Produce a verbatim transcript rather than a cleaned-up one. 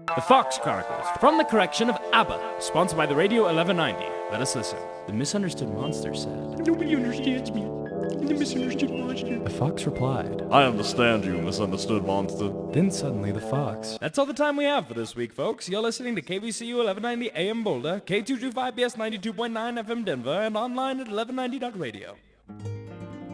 The Fox Chronicles, from the correction of ABBA, sponsored by the Radio eleven ninety. Let us listen. The misunderstood monster said, "Nobody understands me. The misunderstood monster." The fox replied, "I understand you, misunderstood monster." Then suddenly the fox. That's all the time we have for this week, folks. You're listening to K V C U eleven ninety A M Boulder, K two twenty-five B S ninety-two point nine F M Denver, and online at eleven ninety dot radio.